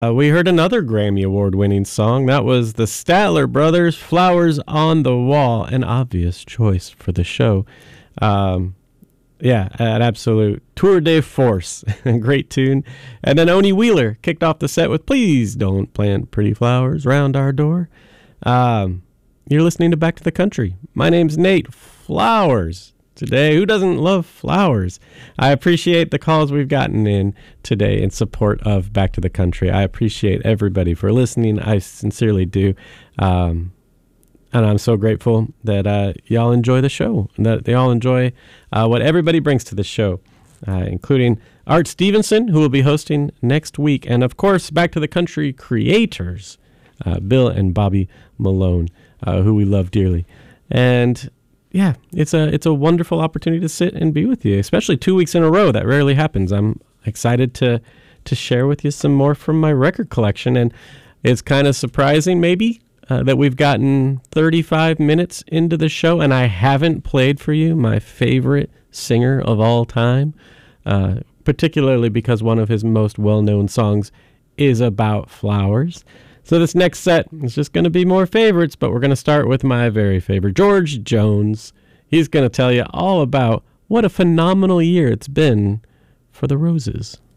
We heard another Grammy Award-winning song. That was the Statler Brothers, Flowers on the Wall, an obvious choice for the show. Yeah, an absolute tour de force. Great tune. And then Oni Wheeler kicked off the set with Please Don't Plant Pretty Flowers Round Our Door. You're listening to Back to the Country. My name's Nate. Flowers. Today, who doesn't love flowers? I appreciate the calls we've gotten in today in support of Back to the Country. I appreciate everybody for listening. I sincerely do. And I'm so grateful that y'all enjoy the show, and that they all enjoy what everybody brings to the show, including Art Stevenson, who will be hosting next week, and of course, Back to the Country creators, Bill and Bobby Malone, who we love dearly. And yeah, it's a wonderful opportunity to sit and be with you, especially 2 weeks in a row. That rarely happens. I'm excited to share with you some more from my record collection, and it's kind of surprising maybe that we've gotten 35 minutes into the show and I haven't played for you my favorite singer of all time, particularly because one of his most well-known songs is about flowers. So this next set is just going to be more favorites, but we're going to start with my very favorite, George Jones. He's going to tell you all about what a phenomenal year it's been for the Roses.